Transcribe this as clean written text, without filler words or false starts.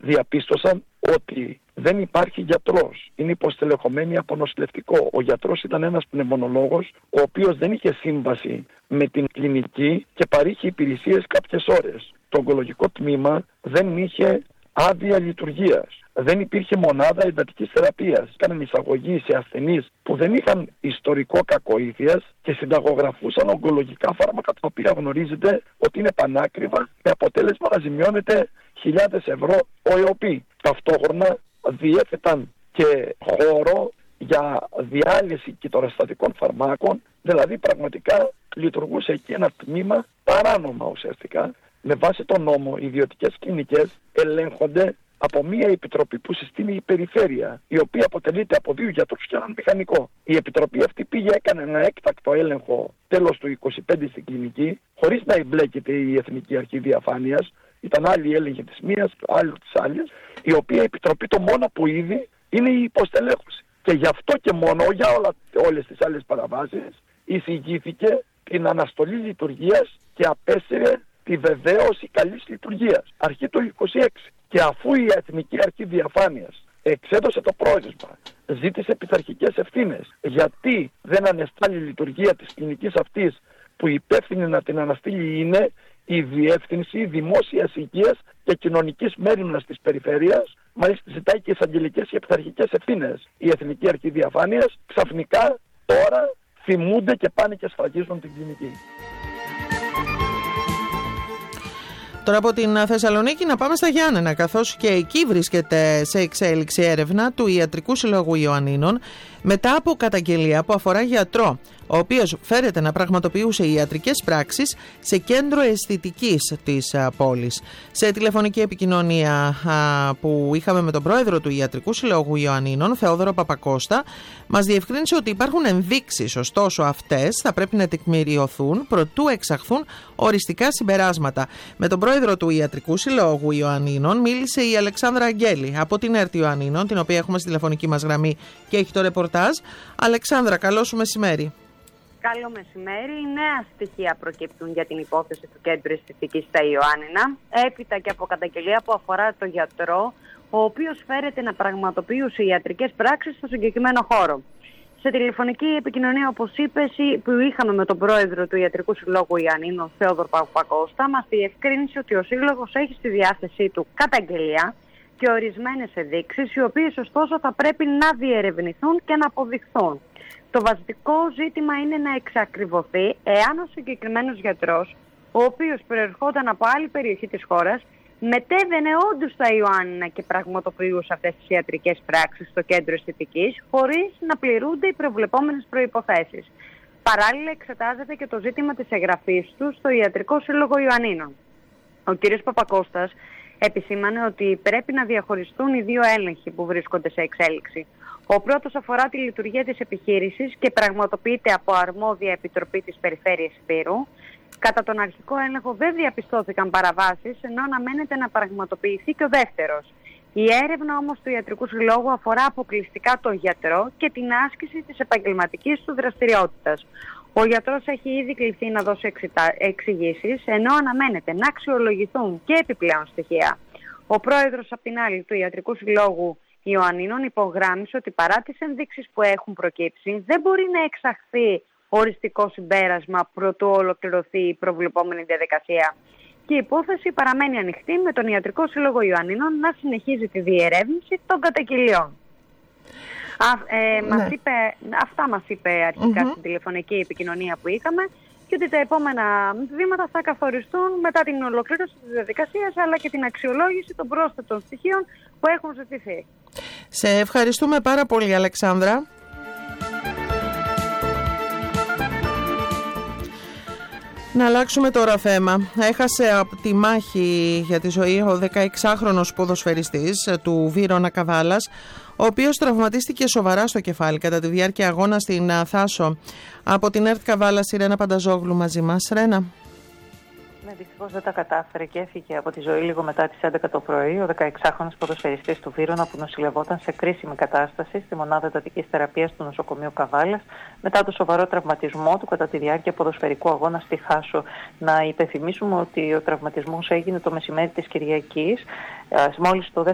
διαπίστωσαν ότι δεν υπάρχει γιατρός. Είναι υποστελεχωμένοι από νοσηλευτικό. Ο γιατρός ήταν ένας πνευμονολόγος, ο οποίος δεν είχε σύμβαση με την κλινική και παρήχε υπηρεσίες κάποιες ώρες. Το ογκολογικό τμήμα δεν είχε άδεια λειτουργίας. Δεν υπήρχε μονάδα εντατικής θεραπείας. Κάναν εισαγωγή σε ασθενείς που δεν είχαν ιστορικό κακοήθειας και συνταγογραφούσαν ογκολογικά φάρμακα, τα οποία γνωρίζετε ότι είναι πανάκριβα, με αποτέλεσμα να ζημιώνεται χιλιάδες ευρώ ο ΕΟΠΗ. Ταυτόχρονα διέθεταν και χώρο για διάλυση κυτοραστατικών φαρμάκων, δηλαδή πραγματικά λειτουργούσε εκεί ένα τμήμα παράνομα ουσιαστικά. Με βάση τον νόμο, οι ιδιωτικές κλινικές ελέγχονται από μια επιτροπή που συστήνει η περιφέρεια, η οποία αποτελείται από 2 γιατρούς και έναν μηχανικό. Η επιτροπή αυτή πήγε, έκανε ένα έκτακτο έλεγχο τέλος του 25 στην κλινική, χωρίς να εμπλέκεται η Εθνική Αρχή Διαφάνειας. Ήταν άλλη έλεγχη της μίας, άλλη της άλλης, η οποία επιτροπή το μόνο που είδε είναι η υποστελέχωση. Και γι' αυτό και μόνο, για όλες τις άλλες παραβάσεις, εισηγήθηκε την αναστολή λειτουργίας και απέσυρε τη βεβαίωση καλής λειτουργίας. Αρχή του 26. Και αφού η Εθνική Αρχή Διαφάνειας εξέδωσε το πρόεδρευμα, ζήτησε πειθαρχικές ευθύνες, γιατί δεν ανεστάλλει η λειτουργία της κλινικής αυτής, που υπεύθυνη να την αναστείλει είναι η Διεύθυνση Δημόσιας Υγείας και Κοινωνικής Μέριμνας της Περιφέρειας, μάλιστα ζητάει και εισαγγελικές και πειθαρχικές ευθύνες. Η Εθνική Αρχή Διαφάνειας ξαφνικά τώρα θυμούνται και πάνε και σφραγίζουν την κλινική. Τώρα από την Θεσσαλονίκη να πάμε στα Γιάννενα, καθώς και εκεί βρίσκεται σε εξέλιξη έρευνα του Ιατρικού Συλλόγου Ιωαννίνων μετά από καταγγελία που αφορά γιατρό, ο οποίος φέρεται να πραγματοποιούσε ιατρικές πράξεις σε κέντρο αισθητικής της πόλης. Σε τηλεφωνική επικοινωνία που είχαμε με τον πρόεδρο του Ιατρικού Συλλόγου Ιωαννίνων, Θεόδωρο Παπακώστα, μας διευκρίνησε ότι υπάρχουν ενδείξεις, ωστόσο αυτές θα πρέπει να τεκμηριωθούν προτού εξαχθούν οριστικά συμπεράσματα. Με τον πρόεδρο του Ιατρικού Συλλόγου Ιωαννίνων μίλησε η Αλεξάνδρα Αγγέλη από την ΕΡΤ Ιωαννίνων, την οποία έχουμε στη τηλεφωνική μας γραμμή και έχει το ρεπορτάζ. Αλεξάνδρα, καλό σου μεσημέρι. Καλό μεσημέρι. Νέα στοιχεία προκύπτουν για την υπόθεση του Κέντρου Αισθητικής στα Ιωάννινα, έπειτα και από καταγγελία που αφορά τον γιατρό, ο οποίος φέρεται να πραγματοποιούσε ιατρικές πράξεις στο συγκεκριμένο χώρο. Σε τηλεφωνική επικοινωνία, όπως είπες, που είχαμε με τον πρόεδρο του Ιατρικού Συλλόγου Ιωαννίνων, Θεόδωρο Παπακώστα, μας διευκρίνησε ότι ο σύλλογος έχει στη διάθεσή του καταγγελία και ορισμένες ενδείξεις, οι οποίες ωστόσο θα πρέπει να διερευνηθούν και να αποδειχθούν. Το βασικό ζήτημα είναι να εξακριβωθεί εάν ο συγκεκριμένος γιατρός, ο οποίος προερχόταν από άλλη περιοχή της χώρας, μετέβαινε όντως στα Ιωάννινα και πραγματοποιούσε αυτές τις ιατρικές πράξεις στο κέντρο αισθητικής, χωρίς να πληρούνται οι προβλεπόμενες προϋποθέσεις. Παράλληλα, εξετάζεται και το ζήτημα της εγγραφής του στο Ιατρικό Σύλλογο Ιωαννίνων. Ο κ. Παπακώστας επισήμανε ότι πρέπει να διαχωριστούν οι 2 έλεγχοι που βρίσκονται σε εξέλιξη. Ο πρώτος αφορά τη λειτουργία της επιχείρησης και πραγματοποιείται από αρμόδια επιτροπή της Περιφέρειας Υπήρου. Κατά τον αρχικό έλεγχο δεν διαπιστώθηκαν παραβάσεις, ενώ αναμένεται να πραγματοποιηθεί και ο δεύτερος. Η έρευνα όμως του Ιατρικού Συλλόγου αφορά αποκλειστικά τον γιατρό και την άσκηση της επαγγελματικής του δραστηριότητας. Ο γιατρός έχει ήδη κληθεί να δώσει εξηγήσεις, ενώ αναμένεται να αξιολογηθούν και επιπλέον στοιχεία. Ο πρόεδρος, απ' την άλλη, του Ιατρικού Συλλόγου Ιωαννίνων υπογράμμισε ότι παρά τις ενδείξεις που έχουν προκύψει, δεν μπορεί να εξαχθεί οριστικό συμπέρασμα προτού ολοκληρωθεί η προβλεπόμενη διαδικασία. Και η υπόθεση παραμένει ανοιχτή, με τον Ιατρικό Σύλλογο Ιωαννίνων να συνεχίζει τη διερεύνηση των καταγγελιών. Αυτά μας είπε αρχικά στην τηλεφωνική επικοινωνία που είχαμε, και ότι τα επόμενα βήματα θα καθοριστούν μετά την ολοκλήρωση της διαδικασίας, αλλά και την αξιολόγηση των πρόσθετων στοιχείων που έχουν ζητηθεί. Σε ευχαριστούμε πάρα πολύ, Αλεξάνδρα. Να αλλάξουμε τώρα θέμα. Έχασε από τη μάχη για τη ζωή ο 16χρονος ποδοσφαιριστής του Βύρωνα Καβάλας, ο οποίος τραυματίστηκε σοβαρά στο κεφάλι κατά τη διάρκεια αγώνα στην Θάσο. Από την ΕΡΤ Καβάλας, η Ρένα Πανταζόγλου μαζί μας. Ρένα. Ναι, δυστυχώς δεν τα κατάφερε και έφυγε από τη ζωή λίγο μετά τις 11 το πρωί ο 16χρονος ποδοσφαιριστής του Βύρωνα, που νοσηλευόταν σε κρίσιμη κατάσταση στη μονάδα εντατικής θεραπείας του νοσοκομείου Καβάλας μετά το σοβαρό τραυματισμό του κατά τη διάρκεια ποδοσφαιρικού αγώνα στη Θάσο. Να υπενθυμίσουμε ότι ο τραυματισμός έγινε το μεσημέρι της Κυριακής, μόλις το